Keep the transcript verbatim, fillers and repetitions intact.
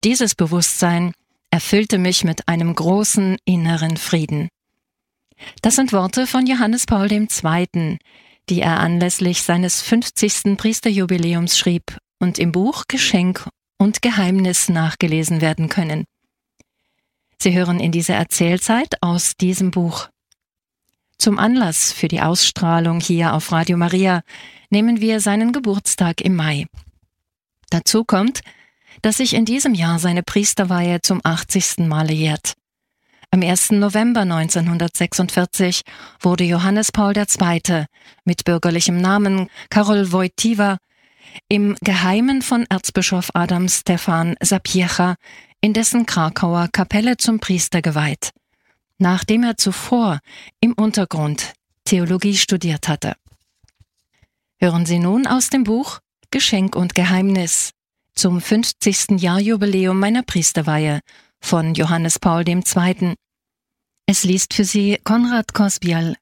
Dieses Bewusstsein erfüllte mich mit einem großen inneren Frieden. Das sind Worte von Johannes Paul der Zweite., die er anlässlich seines fünfzigsten Priesterjubiläums schrieb und im Buch Geschenk und Geheimnis nachgelesen werden können. Sie hören in dieser Erzählzeit aus diesem Buch. Zum Anlass für die Ausstrahlung hier auf Radio Maria nehmen wir seinen Geburtstag im Mai. Dazu kommt, dass sich in diesem Jahr seine Priesterweihe zum achtzigsten Male jährt. Am ersten November neunzehnhundertsechsundvierzig wurde Johannes Paul der Zweite. mit bürgerlichem Namen Karol Wojtyła im Geheimen von Erzbischof Adam Stefan Sapiecha in dessen Krakauer Kapelle zum Priester geweiht, nachdem er zuvor im Untergrund Theologie studiert hatte. Hören Sie nun aus dem Buch Geschenk und Geheimnis zum fünfzigsten Jahrjubiläum meiner Priesterweihe von Johannes Paul der Zweite. Es liest für Sie Konrad Kosbial